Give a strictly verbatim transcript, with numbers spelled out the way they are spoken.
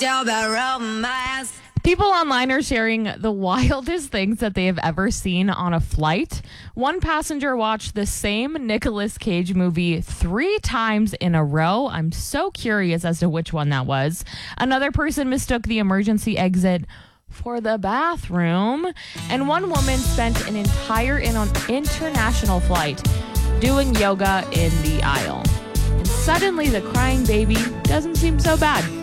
People online are sharing the wildest things that they have ever seen on a flight. One passenger watched the same Nicolas Cage movie three times in a row. I'm so curious as to which one that was. Another person mistook the emergency exit for the bathroom. And one woman spent an entire in- international flight doing yoga in the aisle. And suddenly the crying baby doesn't seem so bad.